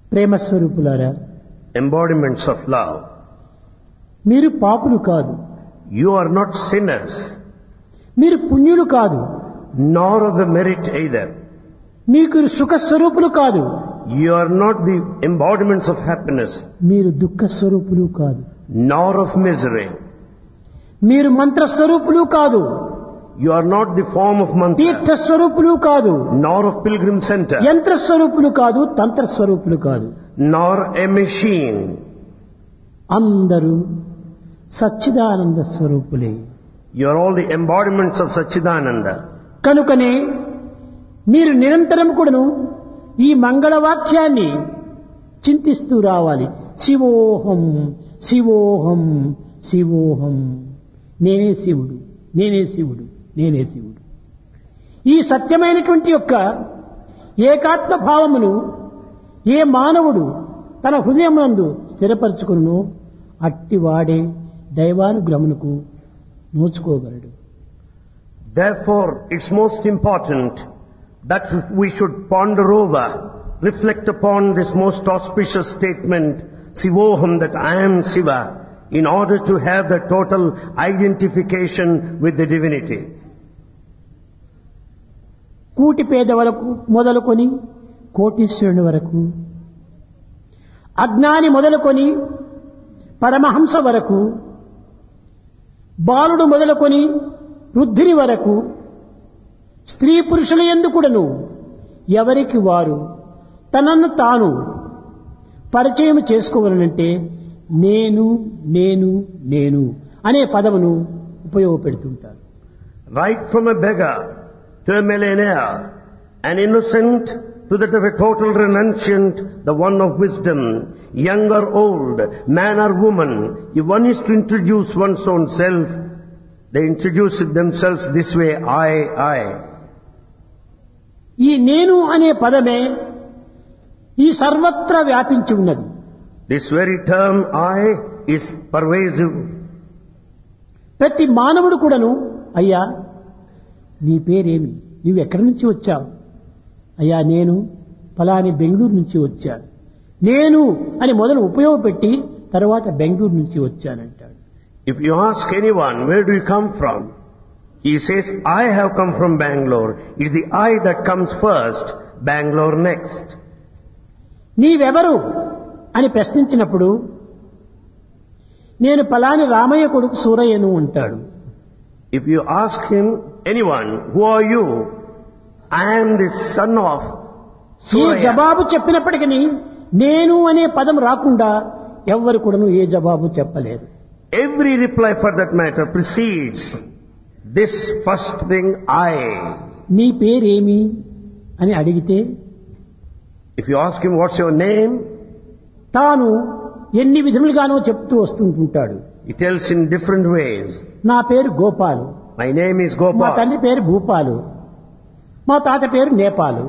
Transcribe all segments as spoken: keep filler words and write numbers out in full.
ప్రేమ స్వరూపులారా, embodiments of love. మీరు పాపులు కాదు, You are not sinners, మీరు పుణ్యులు కాదు, nor of the merit either. మీకు సుఖ స్వరూపులు కాదు, You are not the embodiments of happiness, మీరు దుఃఖ స్వరూపులు కాదు, nor of misery. మీరు మంత్ర స్వరూపులు కాదు, You are not the form of Tirtha mantra, స్వరూపులు కాదు, nor of pilgrim center, యంత్ర స్వరూపులు కాదు, తంత్ర స్వరూపులు కాదు. nor a machine. అందరూ Sachchidananda స్వరూపులే. You are all the embodiments of Satchidananda. కనుకనే మీరు నిరంతరం కూడాను ఈ మంగళవాక్యాన్ని చింతిస్తూ రావాలి. శివోహం శివోహం శివోహం, నేనే శివుడు, నేనే శివుడు, నేనే శివుడు. ఈ సత్యమైనటువంటి యొక్క ఏకాత్మ భావమును ఏ మానవుడు తన హృదయమునందు స్థిరపరచుకును అట్టివాడే దైవానుగ్రహమునకు నోచుకోగలడు. Therefore, it's most important that we should ponder over, reflect upon this most auspicious statement, Sivoham, that I am Siva, in order to have the total identification with the divinity. కూటి పేద వరకు మొదలుకొని కోటీశ్వరుని వరకు, అజ్ఞాని మొదలుకొని పరమహంస వరకు, బాలుడు మొదలుకొని వృద్ధుని వరకు, స్త్రీ పురుషుల యందు కూడాను ఎవరికి వారు తనను తాను పరిచయం చేసుకోవాలనంటే నేను నేను నేను అనే పదమును ఉపయోగపెడుతుంటారు. Right from a beggar to a millionaire, an innocent to that of a total renunciant, the one of wisdom, young or old, man or woman, if one is to introduce one's own self, they introduce it themselves this way, I, I. ఈ నేను అనే పదమే ఈ సర్వత్రా వ్యాపించి ఉన్నది. This very term I is pervasive. ప్రతి మానవుడు కూడాను, అయ్యా నీ పేరేమి, నీవు ఎక్కడి నుంచి వచ్చావు? అయ్యా నేను ఫలాని బెంగళూరు నుంచి వచ్చాను, నేను అని మొదలు ఉపయోగపెట్టి తర్వాత బెంగళూరు నుంచి వచ్చానంటాడు. If you ask anyone, where do you come from? He says, I have come from Bangalore. It's the I that comes first, Bangalore next. నీవెవరు అని ప్రశ్నించినప్పుడు నేను ఫలాని రామయ్య కొడుకు సూరయ్యను అంటాడు. If you ask him, anyone, who are you? I am the son of ఈ Surya. జవాబు చెప్పినప్పటికీ నేను అనే పదం రాకుండా ఎవ్వరు కూడాను ఏ జవాబు చెప్పలేరు. Every reply for that matter precedes this first thing, I. నీ పేరేమి అని అడిగితే If you ask him, what's your name? తాను ఎన్ని విధములుగానో చెప్తూ వస్తుంటుంటాడు. He tells in different ways. నా పేరు గోపాలు, My name is మా Gopal. తండ్రి పేరు భూపాలు, మా తాత పేరు Nepal.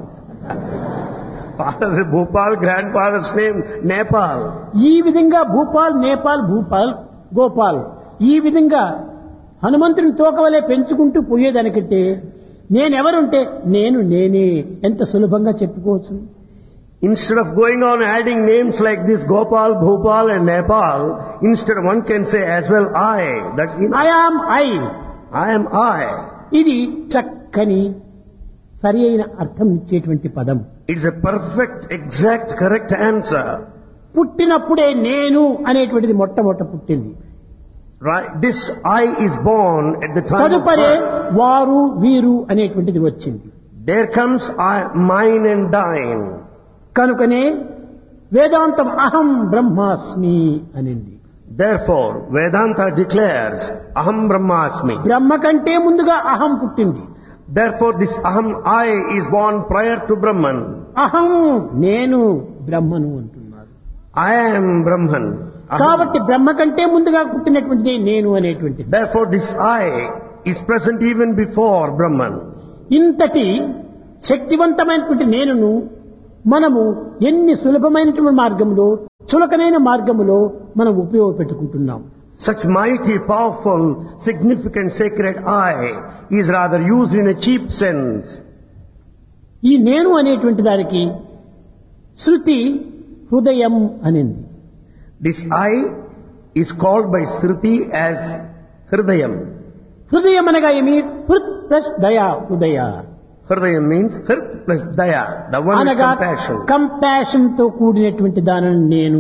Father's Bhopal, grandfather's name Nepal. ఈ విధంగా భూపాల్, నేపాల్, భూపాల్, గోపాల్ ఈ విధంగా హనుమంతుని తోకవలే పెంచుకుంటూ పోయేదానికంటే నేనెవరుంటే నేను నేనే ఎంత సులభంగా చెప్పుకోవచ్చు. Instead of going on adding names like this, Gopal, Bhopal and Nepal, instead one can say as well I. That's enough. I am I. I am I. ఇది చక్కని సరి అయిన అర్థం ఇచ్చేటువంటి పదం. It's a perfect, exact, correct answer. పుట్టినప్పుడే నేను అనేటువంటిది మొట్టమొదట పుట్టింది. Right? This I is born at the time of తదుపరే birth. వారు వీరు అనేటువంటిది వచ్చింది. There comes I, mine and thine. కనుకనే వేదాంతం అహం బ్రహ్మాస్మి అనింది. Therefore, Vedanta declares, Aham Brahmasmi. బ్రహ్మ కంటే ముందుగా అహం పుట్టింది. Therefore, this Aham I is born prior to Brahman. అహం నేను బ్రహ్మను అంటున్నారు. I am Brahman. Aham. కాబట్టి బ్రహ్మ కంటే ముందుగా పుట్టినటువంటిది నేను అనేటువంటిది. Therefore, this I is present even before Brahman. ఇంతటి శక్తివంతమైనటువంటి నేనును మనము ఎన్ని సులభమైనటువంటి మార్గంలో, చులకనైన మార్గములో మనం ఉపయోగపెట్టుకుంటున్నాం. Such mighty, powerful, significant, sacred I is rather used in a cheap sense. ఈ నేను అనేటువంటి దానికి శృతి హృదయం అనింది. This I is called by Shruti as Hridayam. హృదయం అనగా ఏమి? హృత్ ప్లస్ దయా, హృదయ Hridayam means Hrit plus Daya, the one with అనగా compassion. కంపాషన్ తో కూడినటువంటి దానిని నేను.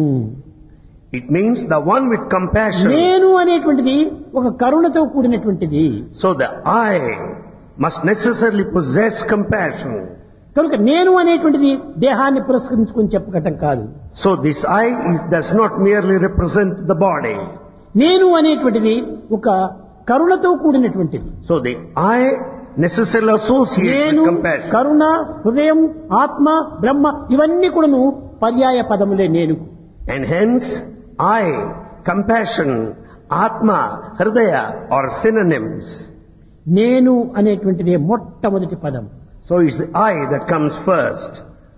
It means the one with compassion. నేను అనేటువంటిది ఒక కరుణతో కూడినటువంటిది. So the I must necessarily possess compassion. కనుక నేను అనేటువంటిది దేహాన్ని పురస్కరించుకొని చెప్పగటం కాదు. So this I is, does not merely represent the body. నేను అనేటువంటిది ఒక కరుణతో కూడినటువంటిది. So the I necessarily associates నేను, with compassion. కరుణ, హృదయం, ఆత్మ, బ్రహ్మ ఇవన్నీ కూడాను పర్యాయ పదములే నేను. And hence I, compassion, Atma, Hridaya are synonyms. నేను అనేటువంటిది మొట్టమొదటి పదం. So it's the I that comes first.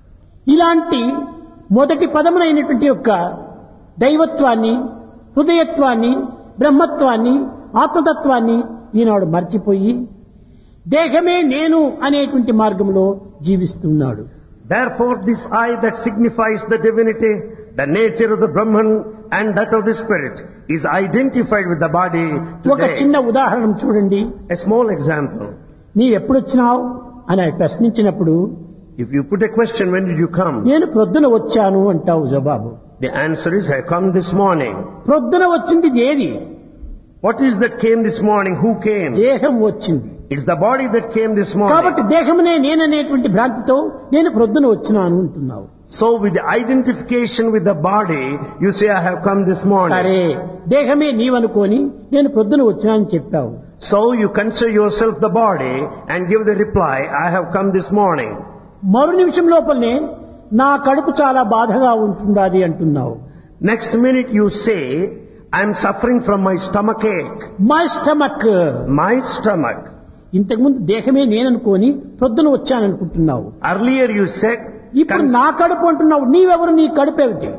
ఇలాంటి మొదటి పదమునైనటువంటి యొక్క దైవత్వాన్ని, హృదయత్వాన్ని, బ్రహ్మత్వాన్ని, ఆత్మతత్వాన్ని ఈనాడు మర్చిపోయి దేహమే నేను అనేటువంటి మార్గంలో జీవిస్తున్నాడు. Therefore this I that signifies the divinity, the nature of the Brahman and that of the spirit is identified with the body ఒక today. చిన్న ఉదాహరణ చూడండి. A small example. నీవు ఎప్పుడు వచ్చినావు అని ప్రశ్నించినప్పుడు If you put a question, when did you come? నేను ప్రొద్దున వచ్చాను అంటావు జవాబు. The answer is, I come this morning. ప్రొద్దున వచ్చింది ఏది? What is that came this morning? Who came? దేహం వచ్చింది. It's the body that came this morning. కాబట్టి దేహమునే నేననేటువంటి భ్రాంతితో నేను ప్రొద్దున వచ్చినాను అంటున్నావు. So with the identification with the body, you say, I have come this morning. సరే, దేహమే నీవనుకొని నేను ప్రొద్దున వచ్చినానని చెప్పావు. So you consider yourself the body and give the reply, I have come this morning. మరు నిమిషం లోపలనే నా కడుపు చాలా బాధగా ఉంటుండాది అంటున్నావు. Next minute you say, I am suffering from my stomach ache. My stomach. My stomach. ఇంతకుముందు దేహమే నేననుకొని ప్రొద్దున వచ్చాననుకుంటున్నావు. Earlier you said, ఇప్పుడు cons- నా కడుపు అంటున్నావు. నీవెవరు? నీ కడుపు ఏమిటి?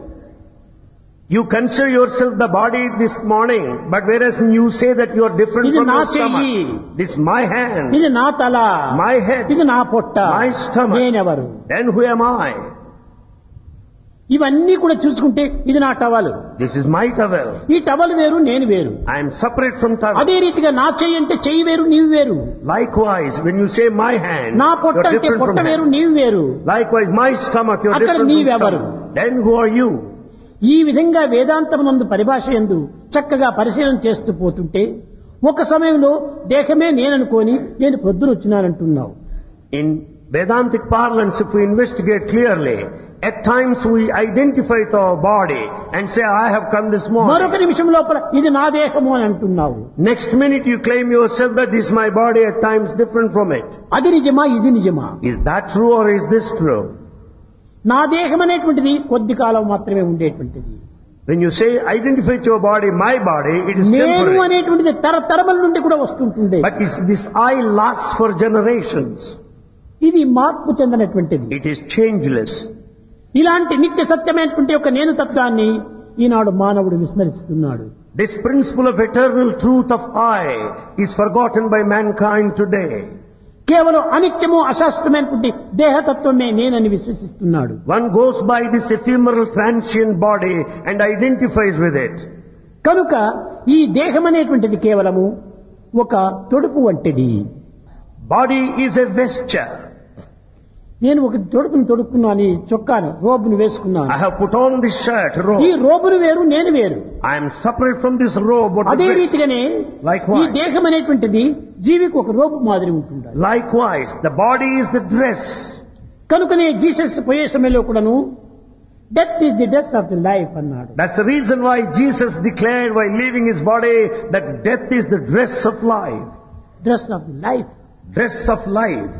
you consider yourself the body this morning, but whereas you say that you are different ఇది from నా your చెయ్యి, stomach. This is my hand, ఇది నా తల, my head, ఇది నా పొట్ట, my stomach. నేనెవరు? Then who am I? ఇవన్నీ కూడా చూసుకుంటే ఇది నా towel, This is my towel. ఈ టవల్ వేరు, నేను వేరు. I am separate from towel. అదే రీతిగా నా చెయ్యి అంటే చెయ్యి వేరు, నీవు వేరు. Likewise, when you say my hand, నా you పొట్ట are అంటే different పొట్ట from వేరు, hand. నీవు వేరు. Likewise, my stomach, you are అక్కడ different from నీవెవరు? stomach. Then who are you? ఈ విధంగా వేదాంతమునందు పరిభాష యందు చక్కగా పరిశీలన చేస్తూ పోతుంటే ఒక సమయంలో దేహమే నేననుకొని నేను ప్రొద్దున వచ్చినానంటున్నావు. In Vedantic parlance, if we investigate clearly, at times we identify with our body and say, I have come this మరొక morning. నిమిషం లోపల ఇది నా దేహము అని అంటున్నావు. Next minute you claim yourself that this is my body, at times different from it. అది నిజమా? ఇది నిజమా? Is that true or is this true? నా దేహం అనేటువంటిది కొద్ది కాలం మాత్రమే ఉండేటువంటిది. When you say identify with your body, my body, it is నేను temporary. అనేటువంటిది తరతరముల నుండి కూడా వస్తుంటుంది. But is this I lasts for generations. ఇది మార్పు చెందినటువంటిది. It is changeless. ఇలాంటి నిత్య సత్యమైనటువంటి ఒక నేను తత్వాన్ని ఈనాడు మానవుడు విస్మరిస్తున్నాడు. This principle of eternal truth of I is forgotten by mankind today. కేవలం అనిత్యము అశాశ్వతమైనటువంటి దేహతత్వమే నేనని విశ్వసిస్తున్నాడు. One goes by this ephemeral transient body and identifies with it. కనుక ఈ దేహం అనేటువంటిది కేవలము ఒక తొడుపు వంటిది. Body is a vesture. నేను ఒక తొడుపును తొడుక్కున్నాను, ఈ చొక్కాను, రోబును వేసుకున్నాను. I have put on this shirt, ఈ robe. రోబును వేరు, నేను వేరు. I am separate from this robe. What అదే the dress. రీతిగానే Likewise. ఈ దేహం అనేటువంటిది జీవికి ఒక రోబు మాదిరి ఉంటుంది. Likewise, the body is the dress. కనుకనే జీసస్ పోయే సమయంలో కూడాను death is the dress of the life అన్నాడు. That's the reason why Jesus declared while leaving his body that death is the dress of life. Dress of the life. Dress of life.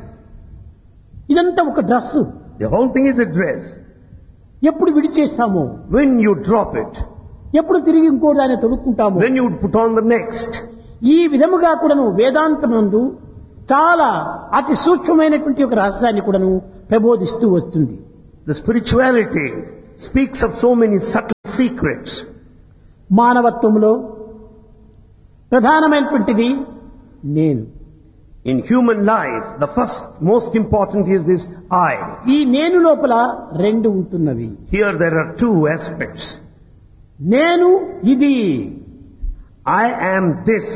ఇదంతా ఒక dress. The whole thing is a dress. ఎప్పుడు విడిచేస్తామో, When you drop it, ఎప్పుడు తిరిగి ఇంకో దాన్ని తొడుక్కుంటామో, when you put on the next. ఈ విధముగా కూడాను వేదాంతమందు చాలా అతి సూక్ష్మమైనటువంటి ఒక రహస్యాన్ని కూడాను ప్రబోధిస్తూ వస్తుంది. The spirituality speaks of so many subtle secrets. మానవత్వంలో ప్రధానమైనటువంటిది నేను. In human life, the first, most important is this I. ఈ నేను లోపల రెండు ఉంటున్నవి. Here there are two aspects. నేను ఇది, I am this.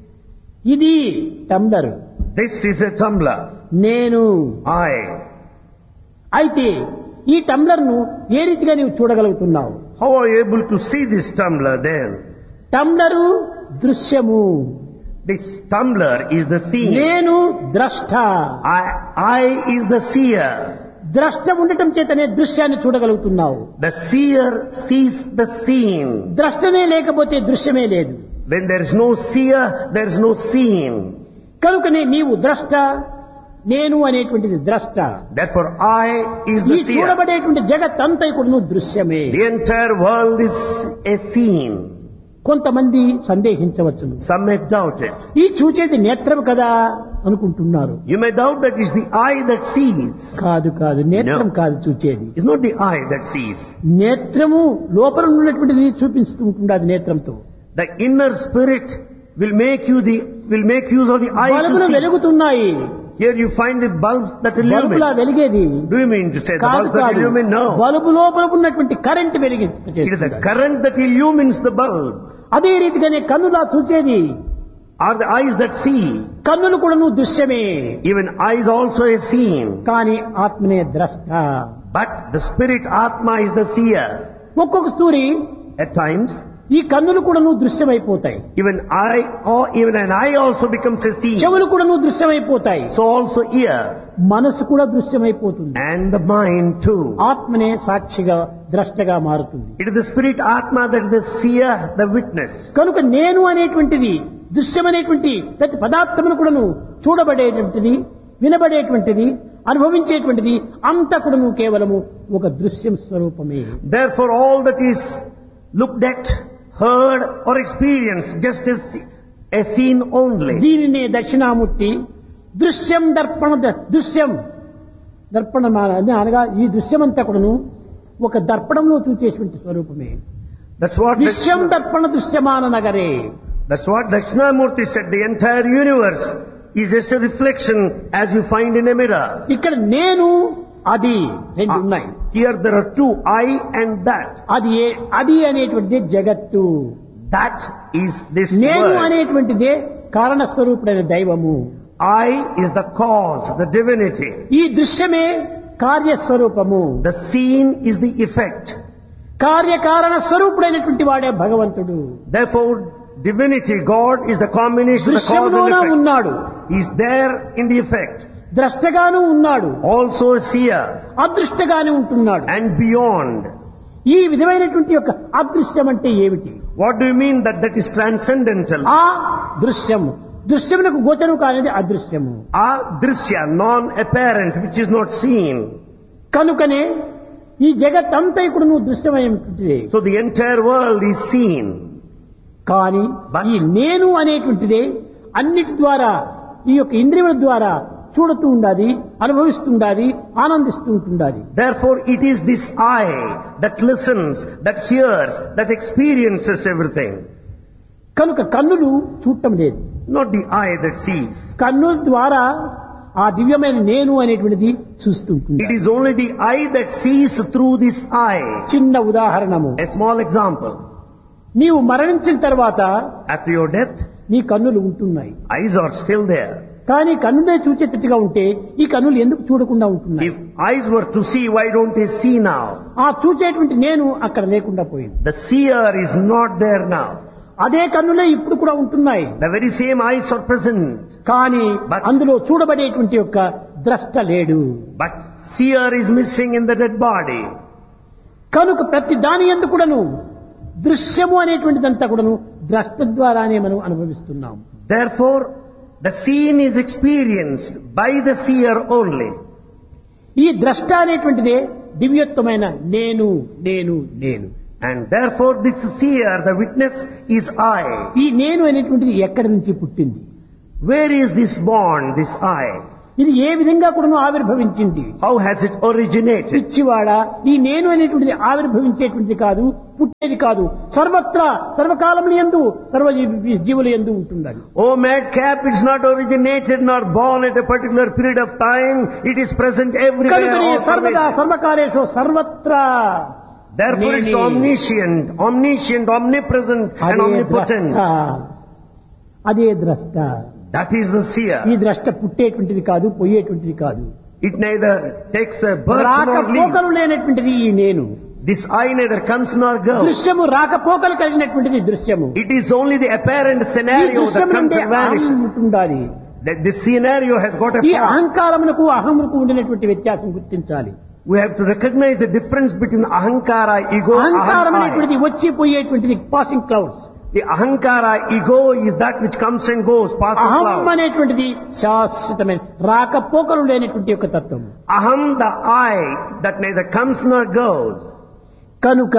ఇది tumbler. This is a tumbler. నేను. I. అయితే ఈ టంబ్లర్ ను ఏ రీతిగా నీవు చూడగలుగుతున్నావు? How are you able to see this tumbler then? టంబ్లరు దృశ్యము. This tumbler is the scene. నేను ద్రష్ట. I, I is the seer. ద్రష్ట ఉండటం చేతనే దృశ్యాన్ని చూడగలుగుతున్నావు. The seer sees the scene. ద్రష్టనే లేకపోతే దృశ్యమే లేదు. When there is no seer, there is no scene. కనుకనే నీవు ద్రష్ట, నేను అనేటువంటిది ద్రష్ట. Therefore I is ఈ the seer. చూడబడేటువంటి జగత్ అంతా కూడా దృశ్యమే. The entire world is a scene. కొంతమంది సందేహించవచ్చును. Some may doubt it. ఈ చూచేది నేత్రం కదా అనుకుంటున్నారు. You may doubt that it's the eye that sees. కాదు కాదు, నేత్రం No. కాదు చూచేది. It's not the eye that sees. నేత్రము లోపల ఉన్నటువంటిది చూపిస్తూ ఉంటుంది నేత్రంతో. The inner spirit will make you the will make use of the eye బల్బులు to see. వెలుగుతున్నాయి. Here you find the bulbs that బల్బులా illumine. వెలిగేది Do you mean to say the కాదు bulbs that కాదు. illumine? No. Bulb లోపల ఉన్నటువంటి current It is the వెలిగించేస్తుంది. current that illumines the bulb. అదే రీతిగానే కన్నులా చూచేది. Are the eyes that see. కన్నులు కూడా నువ్వు దృశ్యమే. Even eyes also a scene. కానీ ఆత్మనే ద్రష్ట. But the spirit Atma is the seer. ఒక్కొక్క సూరి At times, ఈ కన్నులు కూడా నువ్వు దృశ్యమైపోతాయి. even eye or even an eye also becomes a scene. చెవులు కూడా నువ్వు దృశ్యమైపోతాయి. So also ear మనసు కూడా దృశ్యమైపోతుంది. and the mind too. ఆత్మనే సాక్షిగా ద్రష్టగా మారుతుంది. It is the spirit Atma that is the seer, the witness. కనుక నేను అనేటువంటిది దృశ్యమనేటువంటి ప్రతి పదార్థమును కూడాను చూడబడేటువంటిది, వినబడేటువంటిది, అనుభవించేటువంటిది అంతా కూడాను కేవలము ఒక దృశ్యం స్వరూపమే. Therefore all that is looked at, heard or experienced just as a scene only. దీనినే దక్షిణామూర్తి దృశ్యం దర్పణ దృశ్యం దర్పణ అనగా ఈ దృశ్యమంతా కూడాను ఒక దర్పణంలో చూచేటువంటి స్వరూపమే. That's what Vishwam Dakshina- Darpana దృశ్యమాన నగరే. that's what Dakshinamurti said. The entire universe is just a reflection as you find in a mirror. ఇక్కడ నేను అది రెండు ఉన్నాయి. Ah, here there are two, I and that. అది ఏ- అది అనేటువంటిదే జగత్తు. That is this నేను world. అనేటువంటిదే కారణ స్వరూపుడైన దైవము. I is the cause, the divinity. ఈ దృశ్యమే కార్యస్వరూపము. The scene is the effect. కార్యకారణ స్వరూపుడైనటువంటి వాడే భగవంతుడు. Therefore, divinity, God is the combination of the cause and దృశ్యములోన effect. ఉన్నాడు, He is there in the effect. ద్రష్టగాను ఉన్నాడు, Also a seer అదృష్టగాను ఉంటున్నాడు. and beyond. ఈ విధమైనటువంటి యొక్క అదృశ్యం అంటే ఏమిటి? What do you mean that that is transcendental? ఆ దృశ్యము దృశ్యమునకు గోచరం కానిది అదృశ్యము. Adrishya, non-apparent, which is not seen. కనుకనే ఈ జగత్ అంతా ఇప్పుడు నువ్వు దృశ్యమైనటువంటిది. So the entire world is seen. కానీ But- ఈ నేను అనేటువంటిదే అన్నిటి ద్వారా ఈ యొక్క ఇంద్రియముల ద్వారా చూడుతూ ఉండాలి, అనుభవిస్తుండాలి, ఆనందిస్తూ ఉంటుండాలి. Therefore, it is this I that listens, that hears, that experiences everything. కనుక కన్నులు చూడటం లేదు. Not the eye that sees. కన్నుల ద్వారా ఆ దివ్యమైన నేను అనేటువంటిది చూస్తూ ఉంటుంది. It is only the eye that sees through this eye. చిన్న ఉదాహరణము, A small example. నీవు మరణించిన తర్వాత After your death, నీ కన్నులు ఉంటున్నాయి. eyes are still there. కానీ కన్నులే చూచేటట్టుగా ఉంటే ఈ కన్నులు ఎందుకు చూడకుండా ఉంటున్నాయి? If eyes were to see, why don't they see now? ఆ చూచేటువంటి నేను అక్కడ లేకుండా పోయింది. The seer is not there now. అదే కన్నులే ఇప్పుడు కూడా ఉంటున్నాయి. The very same eyes are present. కానీ But- అందులో చూడబడేటువంటి యొక్క ద్రష్ట లేడు. But seer is missing in the dead body. కనుక ప్రతి దాని యందు కూడాను దృశ్యము అనేటువంటిదంతా కూడాను ద్రష్ట ద్వారానే మనం అనుభవిస్తున్నాం. Therefore, the scene is experienced by the seer only. ఈ ద్రష్ట అనేటువంటిదే దివ్యత్వమైన నేను నేను నేను. And therefore, this seer, the witness, is I. ఈ నేను అనేటువంటిది ఎక్కడి నుంచి పుట్టింది? Where is this born, this I? ఇది ఏ విధంగా కూడా ఆవిర్భవించింది? How has it originated? పిచ్చివాడా, ఈ నేను అనేటువంటిది ఆవిర్భవించేటువంటిది కాదు, పుట్టేది కాదు. సర్వత్రా సర్వకాలములు యందు సర్వ జీవుల యందు ఉంటుందని. Oh madcap, it's not originated nor born at a particular period of time. It is present everywhere. కనుకనే all సర్వదా pervasive. సర్వకాలేషు సర్వత్రా. Therefore it's నేనే. omniscient, omniscient, omnipresent and అదే omnipotent. ద్రష్ట. అదే ద్రష్ట. That is the seer. ఈ ద్రష్ట పుట్టేటువంటిది కాదు, పోయేటువంటిది కాదు. It neither takes a birth nor leave. రాకపోకలు లేనటువంటిది ఈ నేను. This eye neither comes nor goes. దృశ్యము రాకపోకలు కలిగినటువంటిది దృశ్యము. It is only the apparent ఈ scenario that దృశ్యం comes నుండి and అహం vanishes. ఉంటుండాలి. That this scenario has got a ఈ form. అహంకారమునకు అహమునకు ఉండినటువంటి వ్యత్యాసం గుర్తించాలి. We have to recognize the difference between ahankara, ego, అహంకారం aham, I. అనేటువంటిది వచ్చి పోయేటువంటిది passing clouds. The ahankara, ego is that which comes and goes, passing అహం cloud. అనేటువంటిది శాశ్వతమైన రాకపోకలు లేనటువంటి యొక్క తత్వం. Aham, the I, that neither comes nor goes. కనుక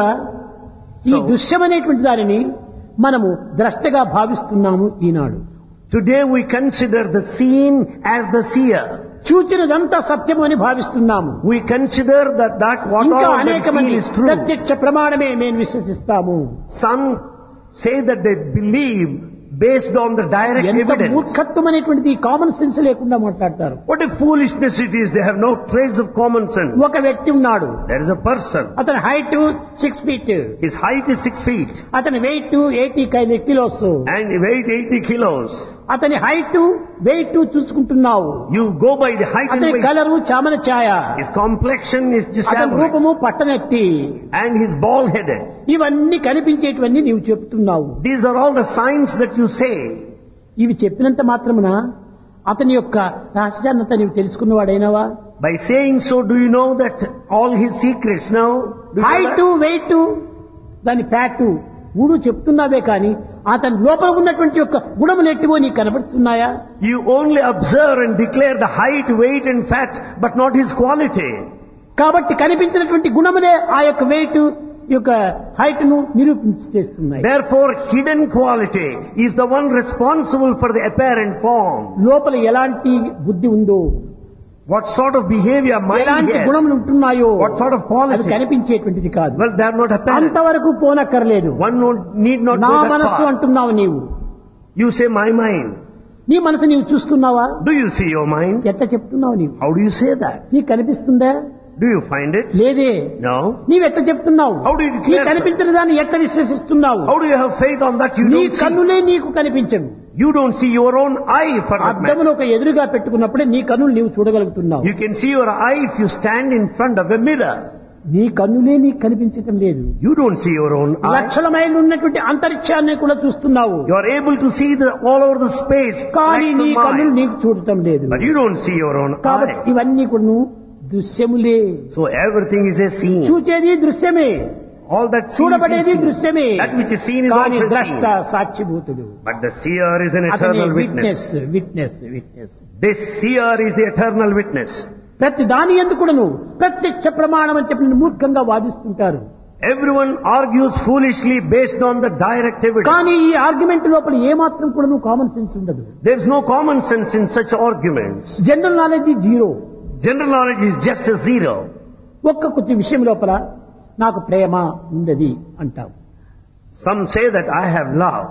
ఈ So- దృశ్యం అనేటువంటి దానిని మనము ద్రష్టగా భావిస్తున్నాము ఈనాడు. Today we consider the seen as the seer. చూచినదంతా సత్యము అని భావిస్తున్నాము. We consider that that what ఇంకా all that అనేక is seen మంది is true. ప్రత్యక్ష ప్రమాణమే మేము విశ్వసిస్తాము. Some say that they believe based on the direct ఎంత evidence. మూర్ఖత్వం అనేటువంటిది కామన్ సెన్స్ లేకుండా మాట్లాడతారు. What a foolishness it is. They have no trace of common sense. ఒక వ్యక్తి ఉన్నాడు, There is a person. అతని height six feet, His height is six feet అతని wait eighty kilos. and he weighs eighty kilos. అతని height weight చూసుకుంటున్నావు, You go by the height and అతని weight. Colour చామన Chaya, His complexion is just అతని average. రూపము పట్టనెత్తి, And he's bald headed. ఇవన్నీ కనిపించేటివన్నీ నీవు చెప్తున్నావు. These are all the signs that you say. ఇవి చెప్పినంత మాత్రమున అతని యొక్క రహస్యాన్నంతా నీవు తెలుసుకున్నవాడైనావా? By saying so, do you know that all his secrets now? Do you know height that? Wait దాని ఫ్యాట్ మూడు చెప్తున్నావే కానీ అతని లోపల ఉన్నటువంటి యొక్క గుణము నెట్టివో నీకు కనబడుతున్నాయా? You only observe and declare the height, weight and fat, but not his quality. కాబట్టి కనిపించినటువంటి గుణములే ఆ యొక్క వెయిట్ యొక్క హైట్ ను నిరూపించి చేస్తున్నాయి. Therefore, hidden quality is the one responsible for the apparent form. లోపల ఎలాంటి బుద్ధి ఉందో, What sort of behavior mind ఎలాంటి he has. గుణములు ఉంటున్నాయో What sort of అది quality. కనిపించేటువంటిది కాదు. Well, they are not apparent. అంతవరకు పోనక్కర్లేదు. One no- need not నా go that మనస్సు far. అంటున్నావు నీవు. You say my mind. నీ మనసు నీవు చూస్తున్నావా? Do you see your mind? ఎట్లా చెప్తున్నావు నీవు? How do you say that? నీకు కనిపిస్తుందా? Do you find it? లేదే. No. నీవెట్ట చెప్తున్నావు? How do you declare నీకు కనిపించిన దాన్ని ఎట్ట విశ్వసిస్తున్నావు? How do you have faith on that you నీ don't see? కన్నులే నీకు కనిపించవు. You don't see your own eye for that matter. అద్దమును ఒక ఎదురుగా పెట్టుకున్నప్పుడే నీ కన్నులు నీవు చూడగలుగుతున్నావు. You can see your eye if you stand in front of a mirror. నీ కన్నులే నీకు కనిపించటం లేదు. You don't see your own eye. లక్షల మైళ్ళు ఉన్నటువంటి అంతరిక్షాన్ని కూడా చూస్తున్నావు, You are able to see the, all over the space. కానీ lakhs నీ of కన్నులు miles. నీకు చూడటం లేదు. But you don't see your own కాబట్టి eye. ఇవన్నీ కూడా దృశ్యములే. So everything is a scene. చూచేది దృశ్యమే, All that sees is చూడబడేది seen. దృశ్యమే. That which is seen is కానీ also ద్రష్ట seen. సాక్షిభూతుడు. But the seer is an అతని eternal witness witness. Witness witness This seer is the eternal witness. ప్రతి దాని ఎందుకును ప్రత్యక్ష ప్రమాణం అని చెప్పి మూర్ఖంగా వాదిస్తుంటారు. Everyone argues foolishly based on the direct evidence. కానీ ఈ ఆర్గ్యుమెంట్ లోపల ఏమాత్రం కూడా కామన్ సెన్స్ ఉండదు. There is no common sense in such arguments. General knowledge zero. General knowledge is just a zero. ఒక్క కొద్ది విషయం లోపల నాకు ప్రేమ ఉండది అంటావు. Some say that I have love.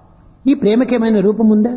ఈ ప్రేమకేమైనా రూపం ఉందా?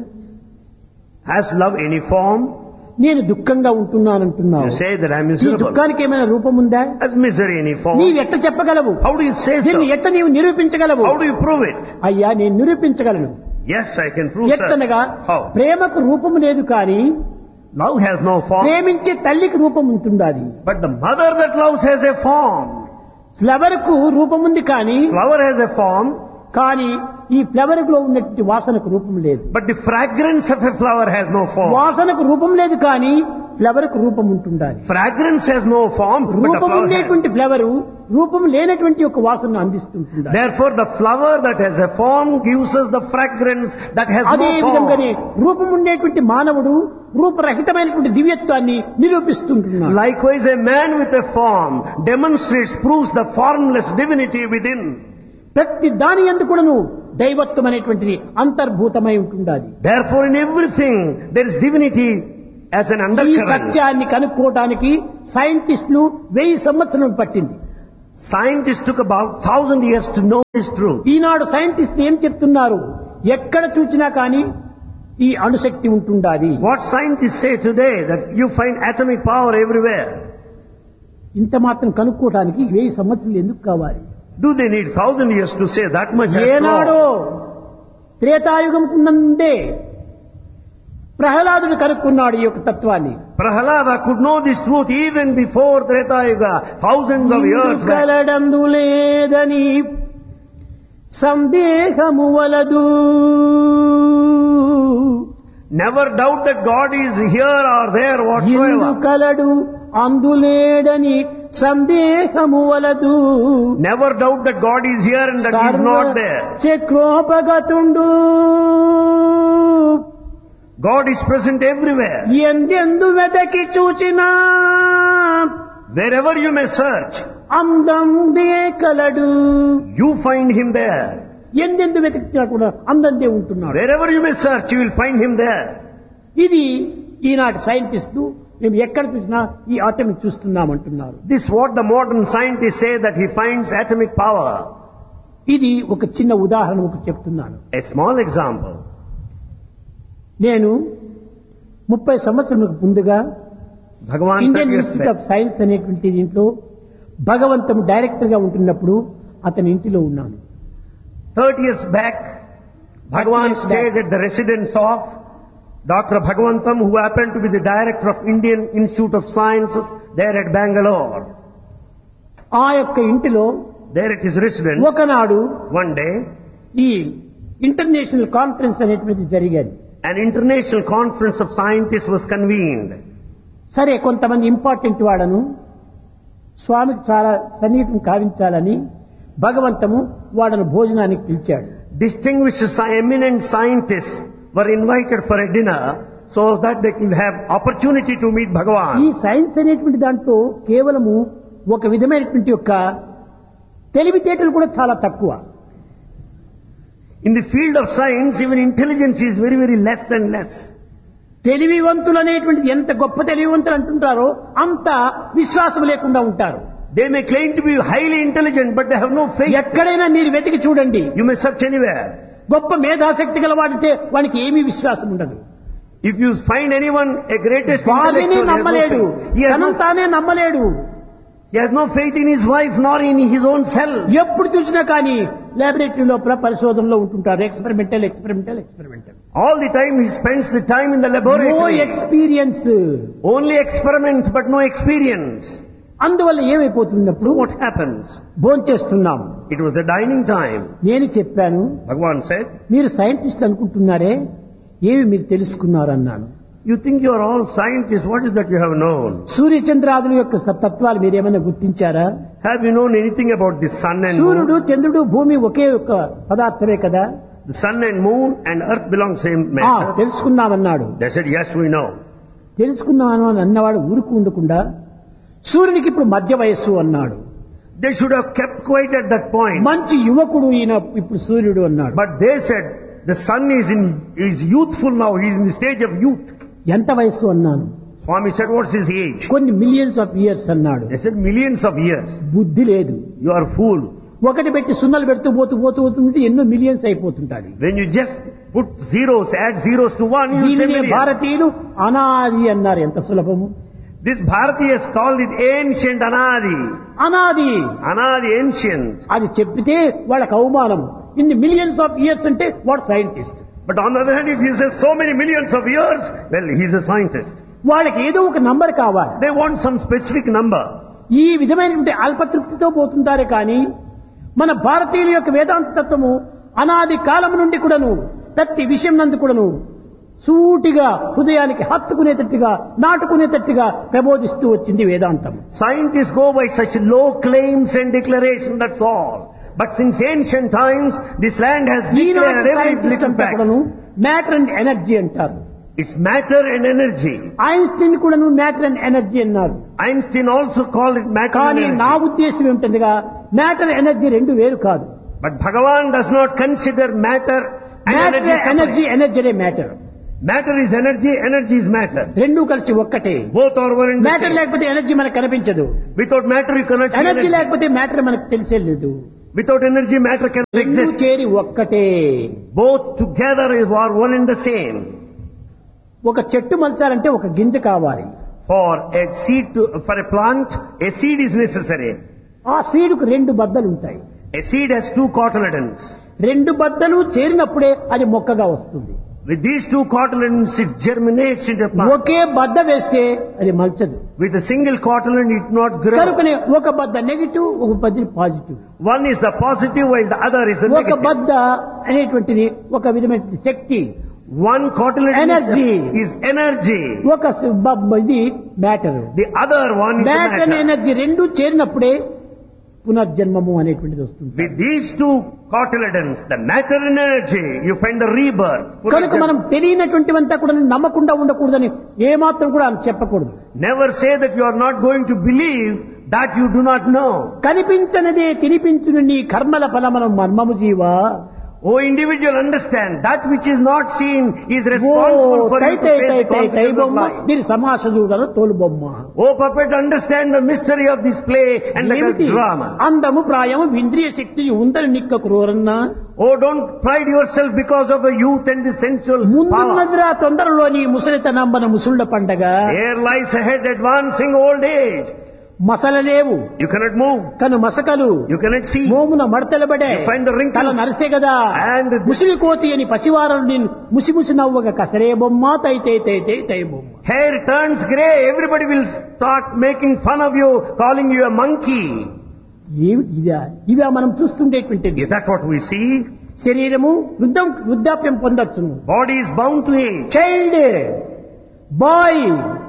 Has love any form? నేను దుఃఖంగా ఉంటున్నానంటున్నావు. You say that I am ఈ miserable. దుఃఖానికి ఏమైనా రూపం ఉందా? Has misery any form? నీవు ఎట్ట చెప్పగలవు? How do you say so? దీన్ని ఎట్ట నీవు నిరూపించగలవు? How do you prove it? అయ్యా నేను నిరూపించగలను. Yes, I can prove, sir. ఎట్టనగా How? ప్రేమకు రూపం లేదు కానీ Love has no form. ప్రేమించే తల్లికి రూపం ఉంటుండాలి. But the mother that loves has a form. Flower కు రూపం ఉంది కానీ Flower has a form, కానీ ఈ ఫ్లవర్ లో ఉన్నటువంటి వాసనకు రూపం లేదు. but the fragrance of a flower has no form. వాసనకు రూపం లేదు కానీ ఫ్లవర్ కు రూపం ఉంటుండాలి. Fragrance has no form, but the రూపం flower has. ఉండేటువంటి ఫ్లవర్ రూపం లేనటువంటి ఒక వాసనను అందిస్తుంటుండాలి. Therefore, the flower that has a form gives us the fragrance that has అదే no విధంగానే form. రూపం ఉండేటువంటి మానవుడు రూపరహితమైనటువంటి దివ్యత్వాన్ని నిరూపిస్తుంటున్నాడు. Likewise, a man with a form demonstrates, proves the formless divinity within. ప్రతి దాని యందు కూడాను దైవత్వం అనేటువంటిది అంతర్భూతమై ఉంటుండాలి. Therefore, in everything there is divinity as an ఈ undercurrent. సత్యాన్ని కనుక్కోవడానికి సైంటిస్టులు వెయ్యి సంవత్సరం పట్టింది. Scientists took about thousand years to know this truth. ఈనాడు సైంటిస్టులు ఏం చెప్తున్నారు? ఎక్కడ చూసినా కానీ ఈ అణుశక్తి ఉంటుండాలి. What scientists say today, that you find atomic power everywhere. ఇంత మాత్రం కనుక్కోవడానికి వెయ్యి సంవత్సరాలు ఎందుకు కావాలి? Do they need thousand years to say that much? after ఏనాడో all? త్రేతాయుగం నుండే ప్రహ్లాదుడు కనుక్కున్నాడు ఈ యొక్క తత్వాన్ని. Prahalada could know this truth even before Treta Yuga, thousands of years back. కలడందు లేదని సందేహము వలదు. Never doubt that God is here or there Indu whatsoever. కలడు అందులేడని సందేహము వలదు. Never doubt that God is here and that He is not there. చక్రోపగతుండు God is present everywhere. ఎందెందు వెతకి చూచినా Wherever you may search, అందందే కలడు. you find Him there. ఎందెందు వెతికినా కూడా అందందే ఉంటున్నాడు. Wherever you may search, you will find Him there. ఇది ఈనాటి సైంటిస్టులు మేము ఎక్కడ చూసినా ఈ atomic చూస్తున్నామంటున్నారు. This is what the modern scientists say, that he finds atomic power. ఇది ఒక చిన్న ఉదాహరణ ఒకటి చెప్తున్నాను. A small example. నేను ముప్పై సంవత్సరాలకు ముందుగా Bhagavan Indian thirty years institute back. Of science అనేటువంటి దీంట్లో భగవంతం డైరెక్టర్ గా ఉంటున్నప్పుడు అతని ఇంటిలో ఉన్నాను. thirty years back, Bhagavan years stayed back. at the residence of Doctor Bhagavantam, who happened to be the director of Indian Institute of Sciences there at Bangalore. ఆ యొక్క ఇంటిలో There at his residence, ఒకనాడు one day, ఈ international conference అనేటువంటిది జరిగేది. an international conference of scientists was convened. సరే, కొంతమంది important వాడను స్వామికి చాలా సన్నిహితం కావించాలని భగవంతము వాడను భోజనానికి పిలిచాడు. Distinguished sci- eminent scientists were invited for a dinner so that they could have opportunity to meet ఈ Bhagavan. సైన్స్ అనేటువంటి దాంట్లో కేవలము ఒక విధమైనటువంటి యొక్క తెలివితేటలు కూడా చాలా తక్కువ. In the field of science, even intelligence is very, very less and less. తెలివివంతులు అనేటువంటిది ఎంత గొప్ప తెలివివంతులు అంటుంటారో అంత విశ్వాసం లేకుండా ఉంటారు. They may claim to be highly intelligent, but they have no faith. ఎక్కడైనా మీరు వెతికి చూడండి, You may search anywhere. గొప్ప మేధాశక్తి గలవాడితే వానికి ఏమీ విశ్వాసం ఉండదు. If you find anyone a greatest భార్యని intellectual, he has no నమ్మలేడు, faith. He has తనను no, తానే నమ్మలేడు. he has no faith in his wife nor in his own self. ఎప్పుడు చూసినా కానీ లాబొరేటరీ లోపల పరిశోధనలో ఉంటుంటారు. Experimental experimental experimental All the time he spends the time in the no laboratory. Experience. Only experiment but no experience. అందువల్ల ఏమైపోతున్నప్పుడు What happens? భోంచేస్తున్నాం. It was the dining time. నేను చెప్పాను, Bhagavan said, మీరు సైంటిస్ట్ అనుకుంటున్నారే, ఏమి మీరు తెలుసుకున్నారు అన్నాను. you think you are all scientists, what is that you have known? సూర్యచంద్రాదుల యొక్క తత్వాలు మీరేమైనా గుర్తించారా? Have you known anything about the sun and సూర్యుడు moon? చంద్రుడు భూమి ఒకే ఒక పదార్థమే కదా. The sun and moon and earth belong same ఆ, matter. తెలుసుకున్నామన్నాడు. They said, yes, we know. తెలుసుకున్నాను అని అన్నవాడు ఊరుకు ఉండకుండా సూర్యునికి ఇప్పుడు మధ్య వయస్సు అన్నాడు. They should have kept quiet at that point. మంచి యువకుడు ఈయన ఇప్పుడు సూర్యుడు అన్నాడు. But they said, the sun is in is youthful now, he is in the stage of youth. ఎంత వయస్సు అన్నాను. Swami said, what's his age? కొన్ని మిలియన్స్ ఆఫ్ ఇయర్స్ అన్నాడు. They said, millions of years. బుద్ధి లేదు. You are fool. ఒకటి పెట్టి సున్నలు పెడుతూ పోతూ పోతూ పోతుంటే ఎన్నో millions అయిపోతుంటాయి. When you just put zeros, add zeros to one, you say దీనినే millions. భారతీయులు అనాది అన్నారు. ఎంత సులభము. This Bharati has called it ancient Anadi. అనాది Anadi, ancient. అది చెప్పితే వాళ్ళకి అవమానం. ఇన్ని మిలియన్స్ ఆఫ్ ఇయర్స్ అంటే వాడు scientist. But on the other hand, if he says so many millions of years, well, he's a scientist. వాళ్ళకి ఏదో ఒక నంబర్ కావాలి. They want some specific number. ఈ విధమైనటువంటి అల్పతృప్తితో పోతుంటారే కానీ మన భారతీయుల యొక్క వేదాంత తత్వము అనాది కాలం నుండి కూడాను ప్రతి విషయం నందు కూడాను సూటిగా హృదయానికి హత్తుకునేటట్టుగా నాటుకునేటట్టుగా ప్రబోధిస్తూ వచ్చింది వేదాంతం. Scientists go by such low claims and declaration, that's all. But since ancient times, this land has declared every little fact. Matter and energy అంటారు. It's matter and energy. Einstein కూడాను మ్యాటర్ అండ్ ఎనర్జీ అన్నారు. Einstein also called it matter and కానీ నా energy. ఉద్దేశం ఏమిటందిగా matter energy రెండు వేరు కాదు. But Bhagavan does not consider matter and matter energy energy separate. Energy matter. Matter is energy, energy is matter. రెండు కలిసి ఒక్కటే. Both are one and the matter same. లేకపోతే ఎనర్జీ మనకు కనిపించదు. Without matter you cannot see energy energy. లేకపోతే matter మనకు తెలిసేలేదు. Without energy, matter cannot రెండు exist. చేరి ఒక్కటే. Both together are one and the same. ఒక చెట్టు మలచాలంటే ఒక గింజ కావాలి. For a seed to, for a plant, a seed is necessary. ఆ సీడుకు రెండు బద్దలు ఉంటాయి. A seed has two cotyledons. రెండు బద్దలు చేరినప్పుడే అది మొక్కగా వస్తుంది. With these two cotyledons, it germinates into a plant. ఒకే బద్ద వేస్తే అది మలచదు. With a single cotyledon, it not grow. కనుకనే ఒక బద్ద నెగిటివ్, ఒక బద్ద positive. One is the positive, while the other is the ఒక negative. బద్ద అనేటువంటిది ఒక విధమైన శక్తి. One cotyledon Energy. is, is energy. ఒక స- బ- ఇది matter. The other one is the matter and matter. Energy రెండు చేరినప్పుడే పునర్జన్మము అనేటువంటిది వస్తుంది. With these two cotyledons, the matter and energy, you find the rebirth. కనుక మనం తెలియనటువంటివంతా కూడా నమ్మకుండా ఉండకూడదని ఏమాత్రం కూడా చెప్పకూడదు. Never say that you are not going to believe that you do not know. కనిపించనిదే తినిపించును నీ కర్మల ఫలమును మర్మము జీవా. O individual, understand that which is not seen is responsible for you to face the consequences of life. దీని సమాస చూడను తోలు బొమ్మ. O puppet, understand the mystery of this play and the ఏమిటి? drama. అందము ప్రాయము ఇంద్రియ శక్తి ఉందని నిక్క క్రూరన్నా. Oh, don't pride yourself because of the youth and the sensual power. ముందున్నదిరా తొందరలోని ముసలితనంబన ముసుళ్ళ పండగ. Here lies ahead advancing old age. మసలలేవు You cannot move. కను మసకలు You cannot see. మోమున మడతలబడే You find the wrinkles. తల నరిసే కదా. And the- ముసిలి కోతి అని పసివారలు నిన్ను ముసి ముసి నవ్వగా కసరే బొమ్మ తై తై తై తై తై బొమ్మ. Hair turns grey. Everybody will start making fun of you, calling you a monkey. ఏమిటి ఇదా ఇవా మనం చూస్తుండేటువంటిది. Is that what we see? శరీరము వృద్ధం వృద్ధాప్యం పొందొచ్చును. Body is bound to age. Child, bye,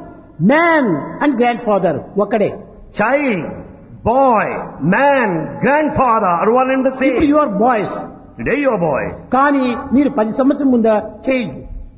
man and grand father ఒకడే. Child, boy, man, grandfather are one and the ఇప్పుడు same. You are boys. Today you are a boy. కానీ మీరు పది సంవత్సరం ముందా child.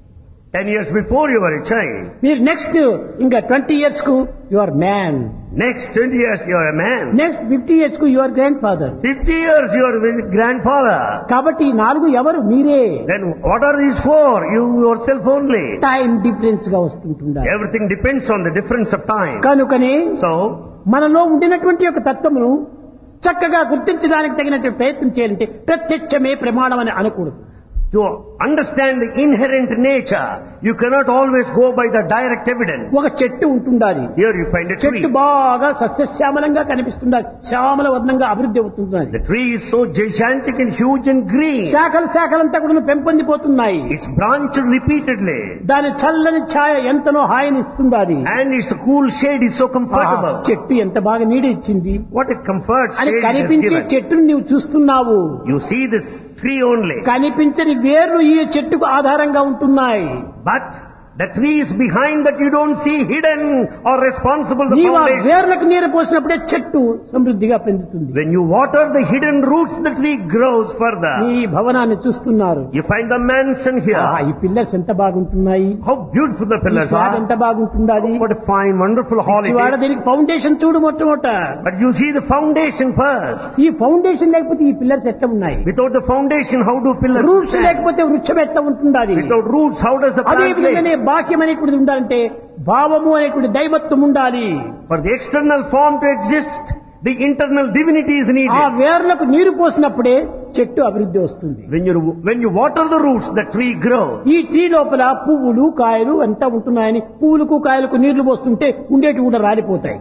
Ten years before you were a child. మీరు next ఇంకా twenty years కు you are man. Next twenty years you are a man. Next fifty years కు you are grand father. Fifty years you are a grandfather. కాబట్టి ఈ నాలుగు ఎవరు? మీరే. Then what are these for? You yourself only. Time difference గా వస్తుంటుండాలి. Everything depends on the difference of time. కనుకనే So, మనలో ఉండినటువంటి యొక్క తత్వమును చక్కగా గుర్తించడానికి తగినటువంటి ప్రయత్నం చేయాలంటే ప్రత్యక్షమే ప్రమాణం అని అనకూడదు. to understand the inherent nature, you cannot always go by the direct evidence. ఒక చెట్టు ఉంటుండాలి. Here you find a tree. చెట్టు బాగా సస్యశ్యామలంగా కనిపిస్తుండాలి. శ్యామల వర్ణంగా అభివృద్ధి అవుతుండాలి. The tree is so gigantic and huge and green. శాఖలు శాఖలంతా కూడా పెంపొందిపోతున్నాయి. It's branched repeatedly. దాని చల్లని ఛాయ ఎంతనో హాయిని ఇస్తుండాలి. And its cool shade is so comfortable. చెట్టు ఎంత బాగా నీడ ఇచ్చింది What a comfort అని shade it has కనిపించే given. చెట్టును నీవు చూస్తున్నావు. You see this tree only. కనిపించని వేర్లు ఈ చెట్టుకు ఆధారంగా ఉంటున్నాయి. But the trees behind that you don't see, hidden or responsible the నీవు ఆ foundation. వేర్లకు నీరు పోసినప్పుడే చెట్టు సమృద్ధిగా పెందుతుంది. When you water the hidden roots, the tree grows further. ఈ భవనాన్ని చూస్తున్నారు. You find the mansion here. ఆ, ఈ పిల్లర్స్ ఎంత బాగుంటున్నాయి. How beautiful the ఈ pillars స్లాబ్ are. ఎంత బాగుంటుండాలి. What a fine, wonderful hall it వాడ is. దీనికి ఫౌండేషన్ చూడు మొట్టమొదట. But you see the foundation first. ఈ ఫౌండేషన్ లేకపోతే ఈ పిల్లర్స్ ఎట్లా ఉన్నాయి. Without the foundation, how do pillars roots stand? లేకపోతే వృక్షం ఎట్లా ఉంటుండాలి. Without roots, how does the అదే plant విధంగానే live? బాహ్యం అనేటువంటిది ఉండాలంటే భావము అనేటువంటి దైవత్వం ఉండాలి. For the external form to exist, the internal divinity is ఆ needed. వేర్లకు నీరు పోసినప్పుడే చెట్టు అభివృద్ధి వస్తుంది. When you when you water the roots, the tree grows. ఈ ట్రీ లోపల పువ్వులు కాయలు అంతా ఉంటున్నాయని పువ్వులకు కాయలకు నీళ్లు పోస్తుంటే ఉండేటి కూడా రాలిపోతాయి.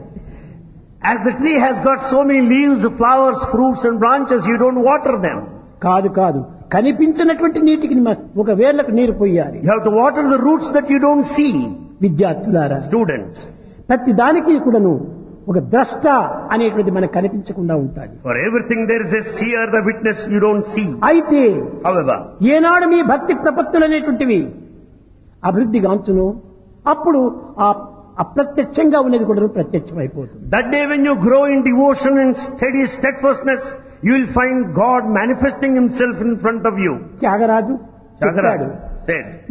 As the tree has got so many leaves, flowers, fruits and branches, you don't water them. కాదు కాదు కనిపించినటువంటి నీటికి మ- ఒక వేర్లకు నీరు పోయాలి. You have to water the roots that you don't see. విద్యార్థులారా, Students, ప్రతి దానికి కూడాను ఒక ద్రష్ట అనేటువంటి మనకు కనిపించకుండా ఉంటాడు. for everything there is a seer, the witness you don't see. అయితే However, ఏనాడు మీ భక్తి ప్రపత్తులు అనేటువంటివి అభివృద్ధి గాంచును అప్పుడు ఆ అప్రత్యక్షంగా ఉన్నది కూడా ప్రత్యక్షమైపోతుంది. that day when you grow in devotion and steady steadfastness, you will find God manifesting himself in front of you. Tyagaraju చెప్పాడు, Tyagaraja said,